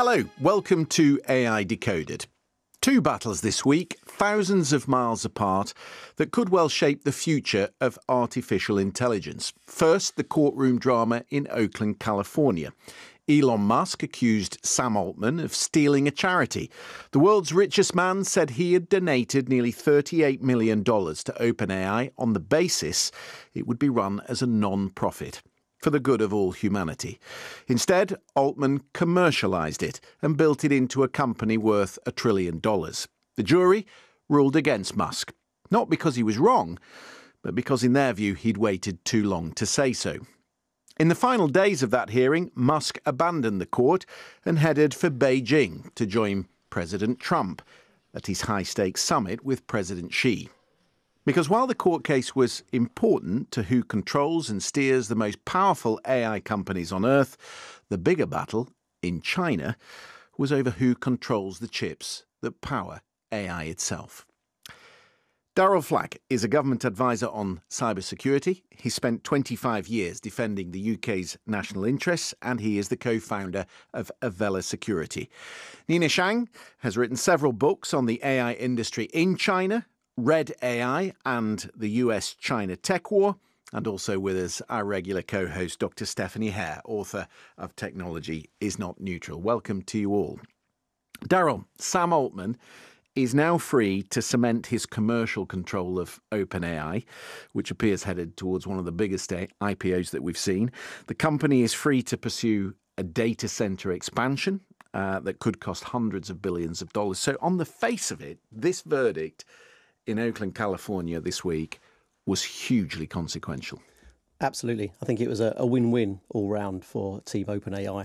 Hello, welcome to AI Decoded. Two battles this week, thousands of miles apart, that could well shape the future of artificial intelligence. First, the courtroom drama in Oakland, California. Elon Musk accused Sam Altman of stealing a charity. The world's richest man said he had donated nearly $38 million to OpenAI on the basis it would be run as a non-profit, for the good of all humanity. Instead, Altman commercialized it and built it into a company worth $1 trillion. The jury ruled against Musk, not because he was wrong, but because in their view he'd waited too long to say so. In the final days of that hearing, Musk abandoned the court and headed for Beijing to join President Trump at his high-stakes summit with President Xi. Because while the court case was important to who controls and steers the most powerful AI companies on Earth, the bigger battle, in China, was over who controls the chips that power AI itself. Darrell Flack is a government advisor on cybersecurity. He spent 25 years defending the UK's national interests, and he is the co-founder of Avella Security. Nina Shang has written several books on the AI industry in China, Red AI and the US-China tech war, and also with us our regular co-host Dr. Stephanie Hare, author of Technology is Not Neutral. Welcome to you all. Darrell, Sam Altman is now free to cement his commercial control of OpenAI, which appears headed towards one of the biggest IPOs that we've seen. The company is free to pursue a data center expansion that could cost hundreds of billions of dollars. So on the face of it, this verdict in Oakland, California this week was hugely consequential. Absolutely. I think it was a win-win all round for Team OpenAI.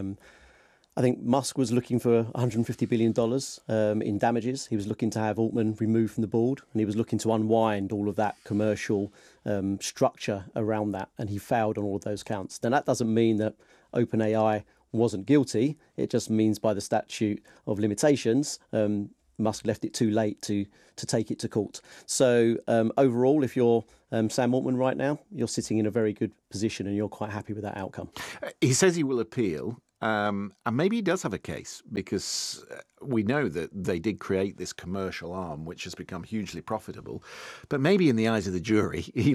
I think Musk was looking for $150 billion in damages. He was looking to have Altman removed from the board, and he was looking to unwind all of that commercial structure around that, and he failed on all of those counts. Now, that doesn't mean that OpenAI wasn't guilty. It just means by the statute of limitations, Musk left it too late to take it to court. So overall, if you're Sam Altman right now, you're sitting in a very good position and you're quite happy with that outcome. He says he will appeal. And maybe he does have a case, because we know that they did create this commercial arm, which has become hugely profitable. But maybe in the eyes of the jury,